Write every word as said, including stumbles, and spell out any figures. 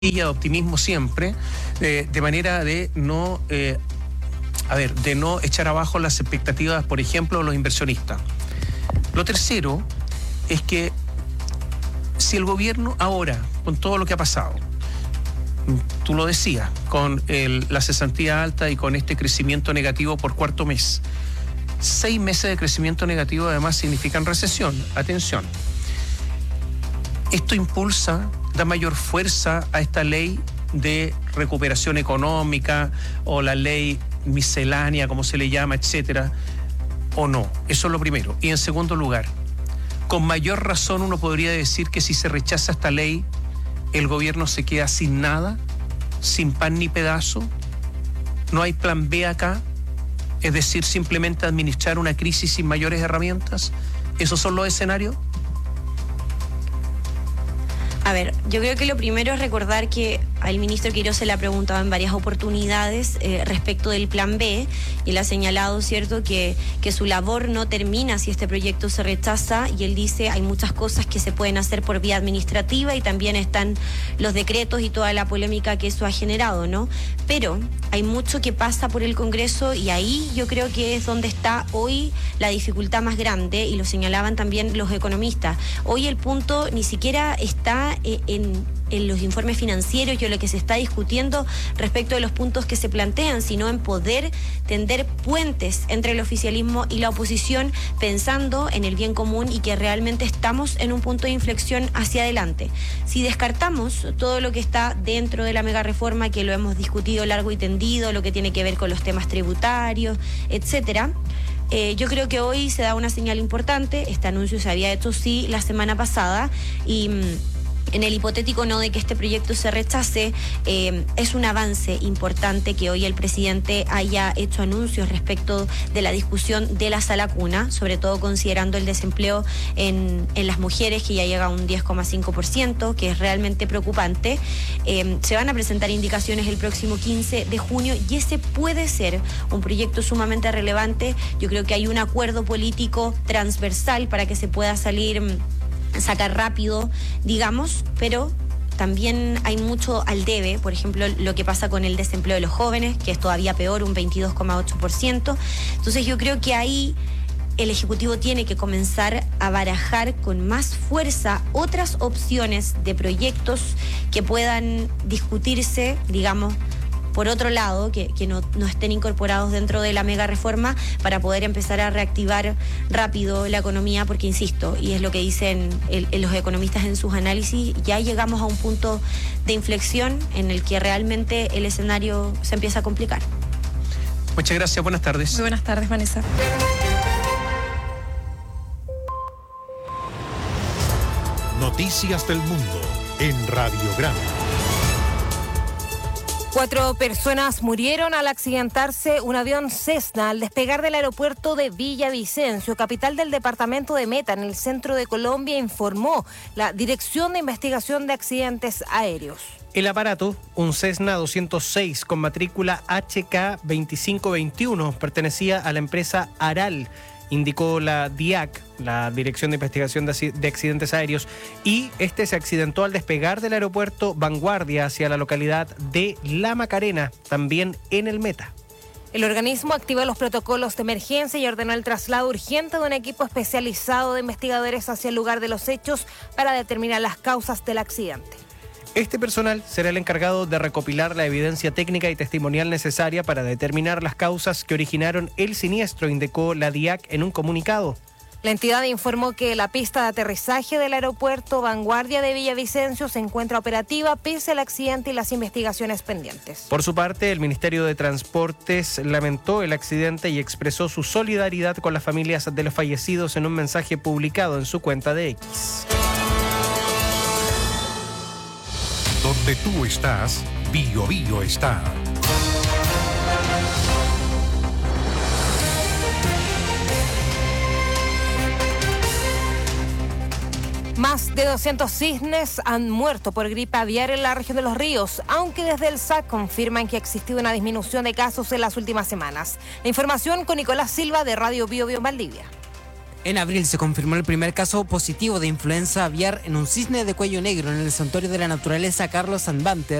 de optimismo siempre, eh, de manera de no, eh, a ver, de no echar abajo las expectativas, por ejemplo, de los inversionistas. Lo tercero es que si el gobierno ahora, con todo lo que ha pasado, tú lo decías, con el, la cesantía alta y con este crecimiento negativo por cuarto mes, seis meses de crecimiento negativo además significan recesión. Atención. Esto impulsa, da mayor fuerza a esta ley de recuperación económica o la ley miscelánea, como se le llama, etcétera, o no. Eso es lo primero. Y en segundo lugar, con mayor razón uno podría decir que si se rechaza esta ley, el gobierno se queda sin nada, sin pan ni pedazo, no hay plan B acá, es decir, simplemente administrar una crisis sin mayores herramientas. ¿Esos son los escenarios? A ver, yo creo que lo primero es recordar que al ministro Quirós se le ha preguntado en varias oportunidades eh, respecto del plan B, y él ha señalado, ¿cierto?, que, que su labor no termina si este proyecto se rechaza, y él dice hay muchas cosas que se pueden hacer por vía administrativa y también están los decretos y toda la polémica que eso ha generado, ¿no? Pero hay mucho que pasa por el Congreso y ahí yo creo que es donde está hoy la dificultad más grande, y lo señalaban también los economistas. Hoy el punto ni siquiera está en, en los informes financieros y en lo que se está discutiendo respecto de los puntos que se plantean, sino en poder tender puentes entre el oficialismo y la oposición, pensando en el bien común y que realmente estamos en un punto de inflexión hacia adelante. Si descartamos todo lo que está dentro de la mega reforma, que lo hemos discutido largo y tendido, lo que tiene que ver con los temas tributarios, etcétera, Eh, yo creo que hoy se da una señal importante. Este anuncio se había hecho, sí, la semana pasada, y mmm, en el hipotético no de que este proyecto se rechace, eh, es un avance importante que hoy el presidente haya hecho anuncios respecto de la discusión de la sala cuna, sobre todo considerando el desempleo en, en las mujeres, que ya llega a un diez coma cinco por ciento, que es realmente preocupante. Eh, se van a presentar indicaciones el próximo quince de junio y ese puede ser un proyecto sumamente relevante. Yo creo que hay un acuerdo político transversal para que se pueda salir... sacar rápido, digamos, pero también hay mucho al debe. Por ejemplo, lo que pasa con el desempleo de los jóvenes, que es todavía peor, un veintidós coma ocho por ciento. Entonces yo creo que ahí el Ejecutivo tiene que comenzar a barajar con más fuerza otras opciones de proyectos que puedan discutirse, digamos, por otro lado, que, que no, no estén incorporados dentro de la mega reforma, para poder empezar a reactivar rápido la economía, porque insisto, y es lo que dicen el, el, los economistas en sus análisis, ya llegamos a un punto de inflexión en el que realmente el escenario se empieza a complicar. Muchas gracias, buenas tardes. Muy buenas tardes, Vanessa. Noticias del Mundo en Radio Grande. Cuatro personas murieron al accidentarse un avión Cessna al despegar del aeropuerto de Villavicencio, capital del departamento de Meta, en el centro de Colombia, informó la Dirección de Investigación de Accidentes Aéreos. El aparato, un Cessna doscientos seis con matrícula H K veinticinco veintiuno, pertenecía a la empresa Aral, indicó la D I A C, la Dirección de Investigación de Accidentes Aéreos, y este se accidentó al despegar del aeropuerto Vanguardia hacia la localidad de La Macarena, también en el Meta. El organismo activó los protocolos de emergencia y ordenó el traslado urgente de un equipo especializado de investigadores hacia el lugar de los hechos para determinar las causas del accidente. Este personal será el encargado de recopilar la evidencia técnica y testimonial necesaria para determinar las causas que originaron el siniestro, indicó la D I A C en un comunicado. La entidad informó que la pista de aterrizaje del aeropuerto Vanguardia de Villavicencio se encuentra operativa pese al accidente y las investigaciones pendientes. Por su parte, el Ministerio de Transportes lamentó el accidente y expresó su solidaridad con las familias de los fallecidos en un mensaje publicado en su cuenta de X. Donde tú estás, Bio Bio está. Más de doscientos cisnes han muerto por gripe aviar en la región de Los Ríos, aunque desde el S A C confirman que ha existido una disminución de casos en las últimas semanas. La información con Nicolás Silva de Radio Bio Bio en Valdivia. En abril se confirmó el primer caso positivo de influenza aviar en un cisne de cuello negro en el Santuario de la Naturaleza Carlos Sandbanter,